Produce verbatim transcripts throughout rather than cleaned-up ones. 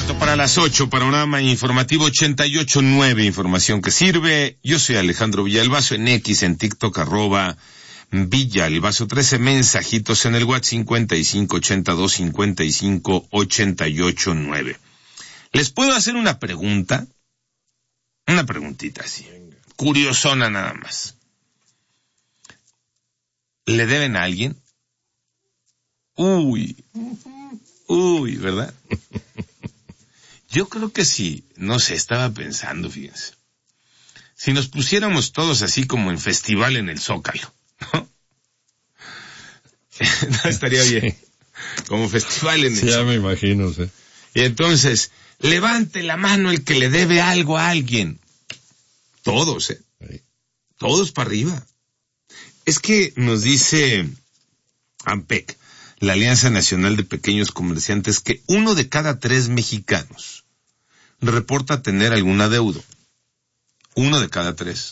cuarto para las ocho, panorama informativo ochenta y ocho punto nueve, información que sirve. Yo soy Alejandro Villalbazo, en X, en TikTok, arroba Villalbazo trece, mensajitos en el WhatsApp cincuenta y cinco ochenta y dos cincuenta y cinco ochenta y ocho nueve. ¿Les puedo hacer una pregunta? Una preguntita así, curiosona nada más. ¿Le deben a alguien? Uy, uy, ¿verdad? Yo creo que sí, no sé, estaba pensando, fíjense. Si nos pusiéramos todos así como en festival en el Zócalo, ¿no? No estaría bien. Como festival en el sí, Zócalo. Ya me imagino, sí. Y entonces, levante la mano el que le debe algo a alguien. Todos, ¿eh? Sí. Todos para arriba. Es que nos dice AMPEC, la Alianza Nacional de Pequeños Comerciantes, que uno de cada tres mexicanos reporta tener algún adeudo. Uno de cada tres.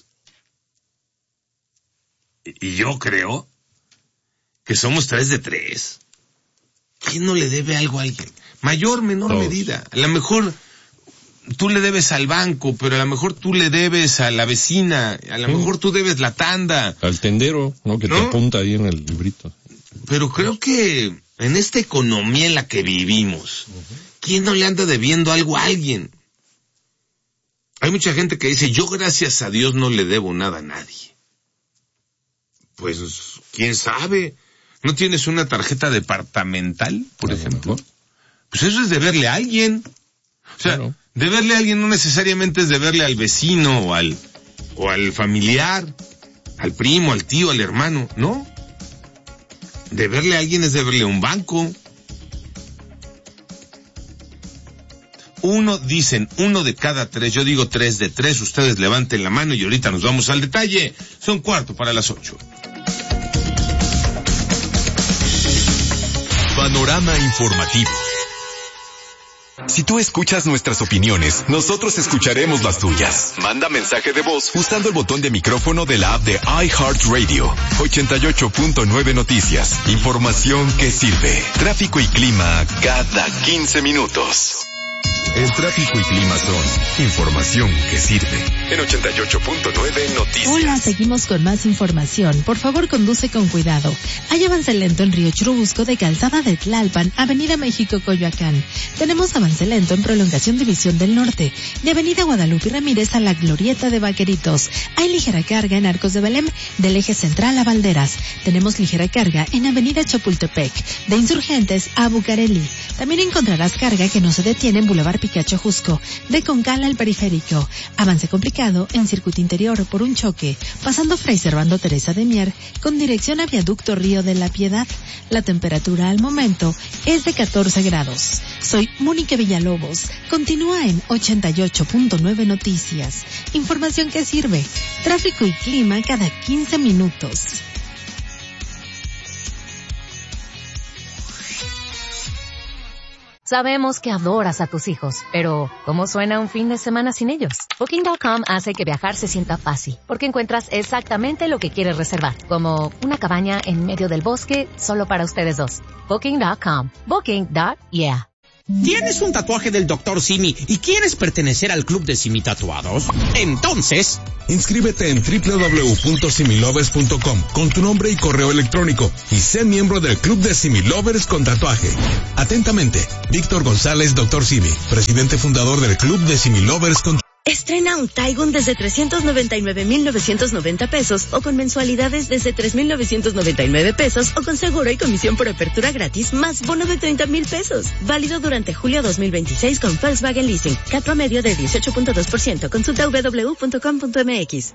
Y yo creo que somos tres de tres. ¿Quién no le debe algo a alguien? Mayor, menor Todos. medida. A lo mejor tú le debes al banco, pero a lo mejor tú le debes a la vecina, a lo sí. mejor tú debes la tanda. Al tendero, ¿no? Que ¿no? te apunta ahí en el librito. Pero creo que en esta economía en la que vivimos, uh-huh. ¿quién no le anda debiendo algo a alguien? Hay mucha gente que dice, yo gracias a Dios no le debo nada a nadie. Pues, ¿quién sabe? ¿No tienes una tarjeta departamental, por claro, ejemplo? Mejor. Pues eso es deberle a alguien. O sea, claro. deberle a alguien no necesariamente es deberle al vecino o al, o al familiar, al primo, al tío, al hermano, ¿no? Deberle a alguien es deberle a un banco. Uno, dicen, uno de cada tres, yo digo tres de tres, ustedes levanten la mano y ahorita nos vamos al detalle. Son cuarto para las ocho. Panorama informativo. Si tú escuchas nuestras opiniones, nosotros escucharemos las tuyas. Manda mensaje de voz usando el botón de micrófono de la app de iHeartRadio. ochenta y ocho punto nueve Noticias. Información que sirve. Tráfico y clima cada quince minutos. El tráfico y clima son información que sirve. En ochenta y ocho punto nueve Noticias. Hola, seguimos con más información. Por favor, conduce con cuidado. Hay avance lento en Río Churubusco de Calzada de Tlalpan, Avenida México, Coyoacán. Tenemos avance lento en Prolongación División del Norte, de Avenida Guadalupe Ramírez a la Glorieta de Vaqueritos. Hay ligera carga en Arcos de Belém, del eje central a Valderas. Tenemos ligera carga en Avenida Chapultepec, de Insurgentes a Bucareli. También encontrarás carga que no se detiene en Boulevard Picacho Jusco, de Concal al Periférico. Avance complicado en Circuito Interior por un choque, pasando Fray Servando Teresa de Mier, con dirección a Viaducto Río de la Piedad. La temperatura al momento es de catorce grados. Soy Mónica Villalobos. Continúa en ochenta y ocho punto nueve Noticias. Información que sirve. Tráfico y clima cada quince minutos. Sabemos que adoras a tus hijos, pero ¿cómo suena un fin de semana sin ellos? Booking punto com hace que viajar se sienta fácil, porque encuentras exactamente lo que quieres reservar, como una cabaña en medio del bosque solo para ustedes dos. Booking punto com. Booking. Yeah. ¿Tienes un tatuaje del doctor Simi y quieres pertenecer al club de Simi Tatuados? Entonces, inscríbete en doble u doble u doble u punto similovers punto com con tu nombre y correo electrónico y sé miembro del club de Similovers con tatuaje. Atentamente, Víctor González, doctor Simi, presidente fundador del club de Similovers con tatuaje. Estrena un Taigun desde trescientos noventa y nueve mil novecientos noventa pesos o con mensualidades desde tres mil novecientos noventa y nueve pesos o con seguro y comisión por apertura gratis más bono de treinta mil pesos. Válido durante julio dos mil veintiséis con Volkswagen Leasing. Cat promedio de dieciocho punto dos por ciento. Consulta doble u doble u doble u punto com punto m x.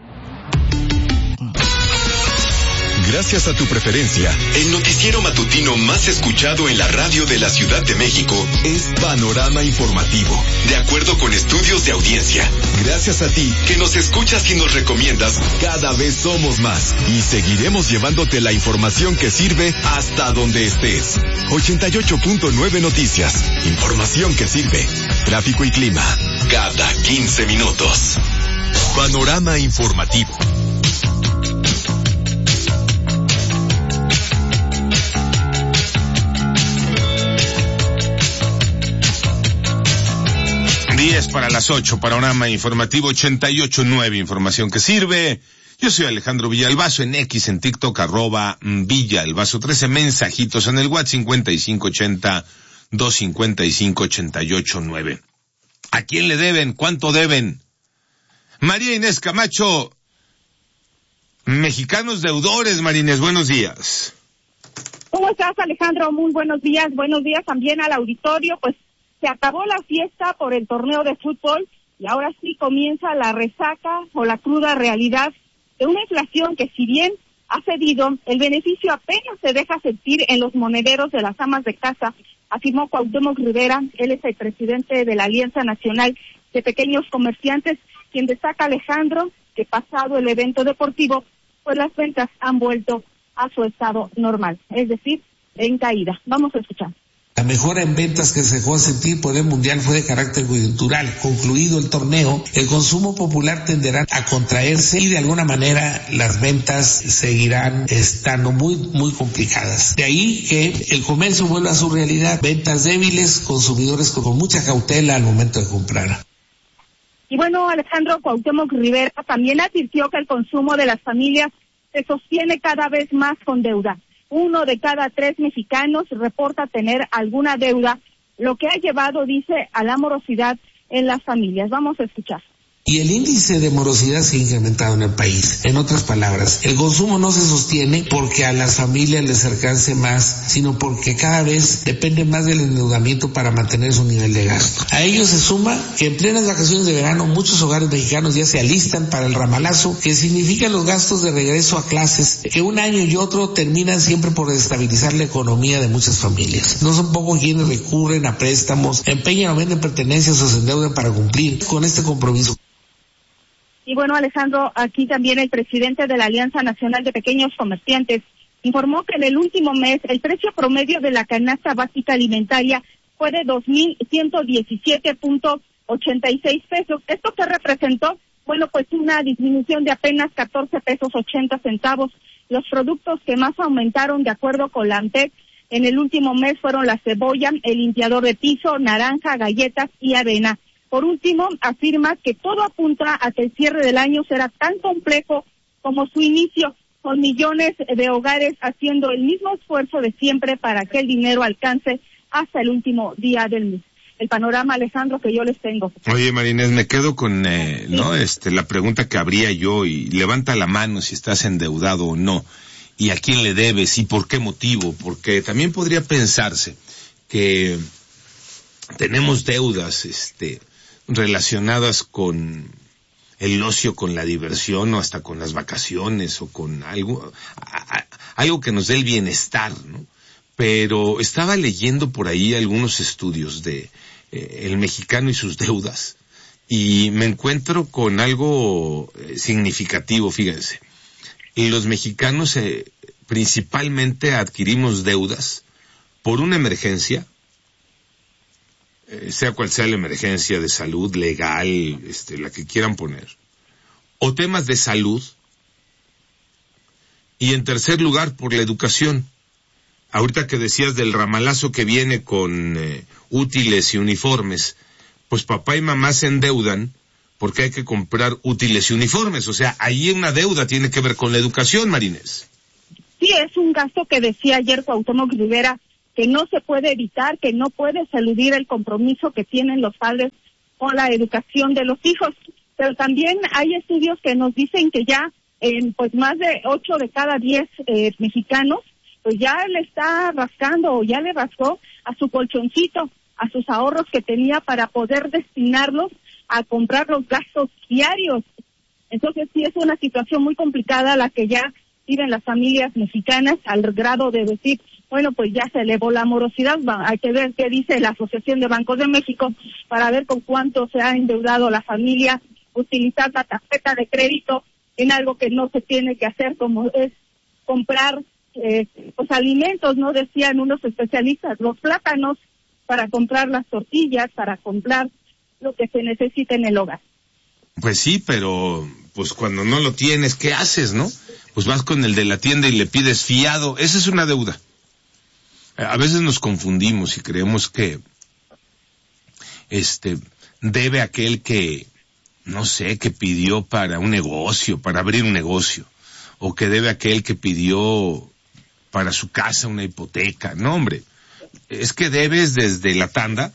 Gracias a tu preferencia, el noticiero matutino más escuchado en la radio de la Ciudad de México es Panorama Informativo, de acuerdo con estudios de audiencia. Gracias a ti, que nos escuchas y nos recomiendas, cada vez somos más y seguiremos llevándote la información que sirve hasta donde estés. ochenta y ocho punto nueve Noticias, información que sirve. Tráfico y clima, cada quince minutos. Panorama Informativo. diez para las ocho, panorama informativo ochenta y ocho punto nueve, información que sirve. Yo soy Alejandro Villalbazo, en X, en TikTok, arroba Villalbazo trece, mensajitos en el WhatsApp cincuenta y cinco ochenta, doscientos cincuenta y cinco, ochenta y ocho nueve. ¿A quién le deben? ¿Cuánto deben? María Inés Camacho, mexicanos deudores. María Inés, buenos días. ¿Cómo estás, Alejandro? Muy buenos días. Buenos días también al auditorio. Pues se acabó la fiesta por el torneo de fútbol y ahora sí comienza la resaca o la cruda realidad de una inflación que, si bien ha cedido, el beneficio apenas se deja sentir en los monederos de las amas de casa, afirmó Cuauhtémoc Rivera. Él es el presidente de la Alianza Nacional de Pequeños Comerciantes, quien destaca, Alejandro, que pasado el evento deportivo, pues las ventas han vuelto a su estado normal, es decir, en caída. Vamos a escuchar. La mejora en ventas que se dejó sentir por el Mundial fue de carácter coyuntural. Concluido el torneo, el consumo popular tenderá a contraerse y de alguna manera las ventas seguirán estando muy, muy complicadas. De ahí que el comercio vuelva a su realidad. Ventas débiles, consumidores con mucha cautela al momento de comprar. Y bueno, Alejandro, Cuauhtémoc Rivera también advirtió que el consumo de las familias se sostiene cada vez más con deuda. Uno de cada tres mexicanos reporta tener alguna deuda, lo que ha llevado, dice, a la morosidad en las familias. Vamos a escuchar. Y el índice de morosidad se ha incrementado en el país. En otras palabras, el consumo no se sostiene porque a las familias les alcance más, sino porque cada vez depende más del endeudamiento para mantener su nivel de gasto. A ello se suma que en plenas vacaciones de verano muchos hogares mexicanos ya se alistan para el ramalazo, que significa los gastos de regreso a clases, que un año y otro terminan siempre por desestabilizar la economía de muchas familias. No son pocos quienes recurren a préstamos, empeñan o venden pertenencias o se endeudan para cumplir con este compromiso. Y bueno, Alejandro, aquí también el presidente de la Alianza Nacional de Pequeños Comerciantes informó que en el último mes el precio promedio de la canasta básica alimentaria fue de dos mil ciento diecisiete punto ochenta y seis pesos. ¿Esto qué representó? Bueno, pues una disminución de apenas catorce pesos ochenta centavos. Los productos que más aumentaron, de acuerdo con la ANTEC, en el último mes fueron la cebolla, el limpiador de piso, naranja, galletas y avena. Por último, afirma que todo apunta a que el cierre del año será tan complejo como su inicio, con millones de hogares haciendo el mismo esfuerzo de siempre para que el dinero alcance hasta el último día del mes. El panorama, Alejandro, que yo les tengo. Oye, María Inés, me quedo con eh, sí. no este la pregunta que habría yo, y levanta la mano si estás endeudado o no, y a quién le debes y por qué motivo, porque también podría pensarse que tenemos deudas, este... relacionadas con el ocio, con la diversión o hasta con las vacaciones o con algo a, a, algo que nos dé el bienestar, ¿no? Pero estaba leyendo por ahí algunos estudios de eh, el mexicano y sus deudas y me encuentro con algo eh, significativo, fíjense. Y los mexicanos eh, principalmente adquirimos deudas por una emergencia, sea cual sea la emergencia de salud, legal, este, la que quieran poner, o temas de salud, y en tercer lugar por la educación. Ahorita que decías del ramalazo que viene con eh, útiles y uniformes, pues papá y mamá se endeudan porque hay que comprar útiles y uniformes, o sea, ahí una deuda tiene que ver con la educación, María Inés. Sí, es un gasto que decía ayer Cuauhtémoc Rivera, que no se puede evitar, que no puedes eludir el compromiso que tienen los padres con la educación de los hijos. Pero también hay estudios que nos dicen que ya, eh, pues más de ocho de cada diez eh, mexicanos, pues ya le está rascando o ya le rascó a su colchoncito, a sus ahorros que tenía para poder destinarlos a comprar los gastos diarios. Entonces sí es una situación muy complicada la que ya viven las familias mexicanas, al grado de decir, bueno, pues ya se elevó la morosidad. Hay que ver qué dice la Asociación de Bancos de México para ver con cuánto se ha endeudado la familia, utilizar la tarjeta de crédito en algo que no se tiene que hacer, como es comprar eh, los alimentos, ¿no? Decían unos especialistas, los plátanos para comprar las tortillas, para comprar lo que se necesita en el hogar. Pues sí, pero pues cuando no lo tienes, ¿qué haces, no? Pues vas con el de la tienda y le pides fiado. Esa es una deuda. A veces nos confundimos y creemos que este debe aquel que, no sé, que pidió para un negocio, para abrir un negocio, o que debe aquel que pidió para su casa una hipoteca. No, hombre, es que debes desde la tanda,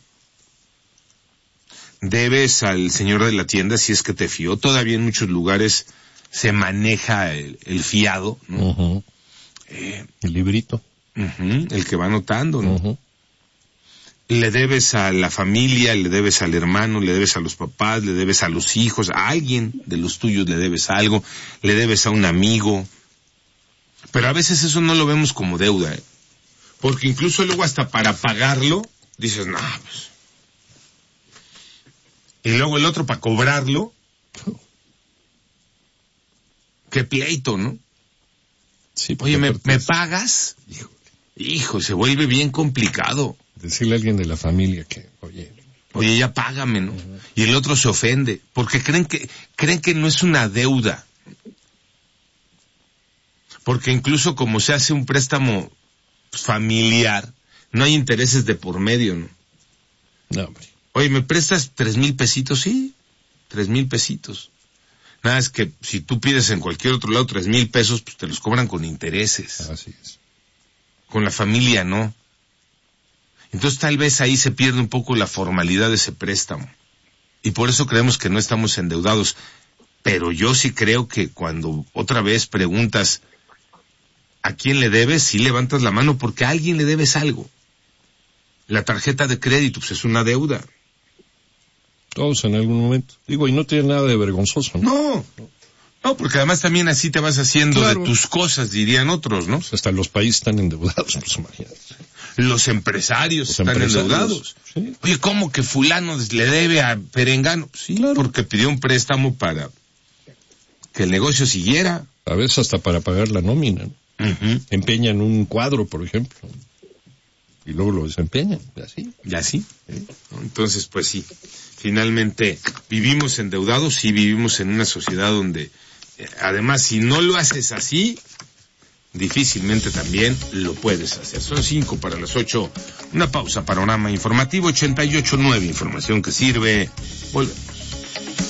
debes al señor de la tienda si es que te fió. Todavía en muchos lugares se maneja el, el fiado, ¿no? Uh-huh. Eh, el librito. Uh-huh, el que va anotando, ¿no? Uh-huh. Le debes a la familia, le debes al hermano, le debes a los papás, le debes a los hijos, a alguien de los tuyos le debes algo, le debes a un amigo. Pero a veces eso no lo vemos como deuda, ¿eh? Porque incluso luego hasta para pagarlo, dices, no, pues. Y luego el otro para cobrarlo. Qué pleito, ¿no? Sí, oye, ¿me, ¿me pagas? Hijo, hijo, se vuelve bien complicado. Decirle a alguien de la familia que, oye... Oye, ya págame, ¿no? Uh-huh. Y el otro se ofende, porque creen que, creen que no es una deuda. Porque incluso como se hace un préstamo familiar, no hay intereses de por medio, ¿no? No, hombre. Oye, ¿me prestas tres mil pesitos? Sí, tres mil pesitos. Nada, es que si tú pides en cualquier otro lado tres mil pesos, pues te los cobran con intereses. Así es. Con la familia, no. Entonces tal vez ahí se pierde un poco la formalidad de ese préstamo. Y por eso creemos que no estamos endeudados. Pero yo sí creo que cuando otra vez preguntas a quién le debes, sí levantas la mano porque a alguien le debes algo. La tarjeta de crédito, pues es una deuda. Todos en algún momento. Digo, y no tiene nada de vergonzoso, ¿no? No, no, porque además también así te vas haciendo claro. de tus cosas, dirían otros, ¿no? Pues hasta los países están endeudados, pues imagínate. Los empresarios los están empresarios, endeudados. Sí. Oye, ¿cómo que fulano le debe a Perengano? Sí, claro. Porque pidió un préstamo para que el negocio siguiera. A veces hasta para pagar la nómina, ¿no? Uh-huh. Empeñan un cuadro, por ejemplo, y luego lo desempeñan, y así. Y así. ¿Sí? Entonces, pues sí, finalmente vivimos endeudados, sí vivimos en una sociedad donde, eh, además, si no lo haces así, difícilmente también lo puedes hacer. Son cinco para las ocho. Una pausa, panorama informativo ochenta y ocho nueve, información que sirve. Volvemos.